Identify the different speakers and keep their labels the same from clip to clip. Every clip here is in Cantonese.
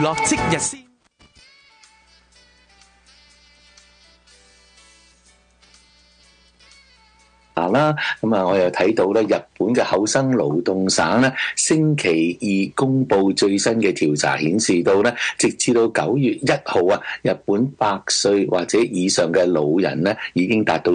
Speaker 1: 樂即日先。
Speaker 2: 啦，咁啊，我又睇到咧，日本嘅厚生勞動省咧，星期二公布最新嘅調查顯示到咧，直至到9月1號啊，日本100歲或者以上嘅老人咧，已經達到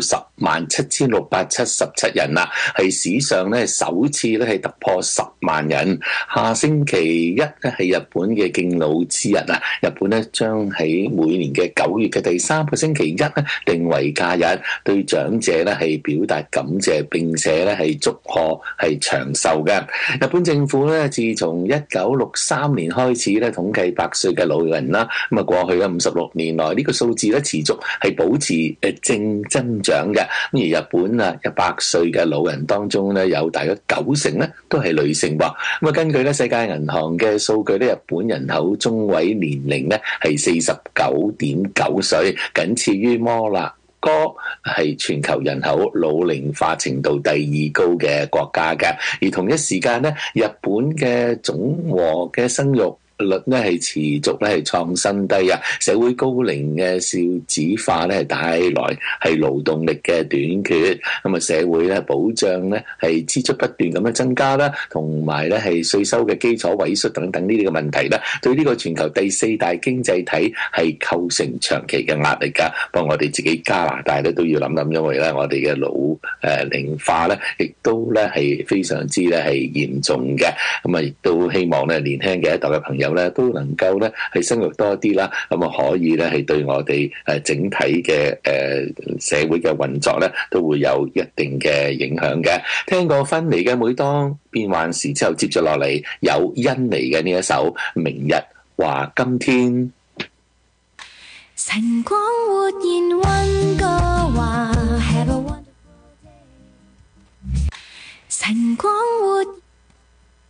Speaker 2: 107,677人啦，係史上咧首次咧係突破10萬人。下星期一咧係日本嘅敬老之日啊，日本咧將喺每年嘅9月嘅第3個星期一咧定為假日，對長者咧係表達感謝，並且咧係祝賀係長壽嘅。日本政府咧自從1963年開始咧統計100歲嘅老人啦，咁啊過去嘅56年來呢個數字咧持續係保持正增長嘅。咁而日本啊100歲嘅老人當中咧有大約90%咧都係女性喎。咁啊根據咧世界銀行嘅數據咧，日本人口中位年齡咧係49.9歲，僅次於摩納哥，係全球人口老齡化程度第2高嘅國家嘅。而同一時間咧，日本嘅總和嘅生育率咧係持續咧係創新低啊！社會高齡嘅少子化咧係帶來係勞動力嘅短缺，咁啊社會咧保障咧係支出不斷咁樣增加啦，同埋咧係稅收嘅基礎萎縮等等呢啲嘅問題咧，對呢個全球第4大經濟體係構成長期嘅壓力㗎。不過我哋自己加拿大咧都要諗諗，因為咧我哋嘅老齡化咧亦都咧係非常之咧係嚴重嘅，咁啊亦都希望咧年輕嘅一代嘅朋友咧都能夠咧係生育多啲啦，咁啊可以咧係對我哋整體嘅社會嘅運作咧都會有一定嘅影響嘅。聽過薰妮嘅每當變幻時之後，接住落嚟有甄妮嘅呢一首明日話今天。
Speaker 3: 晨光活現溫哥華 Have a wonderful day 晨光活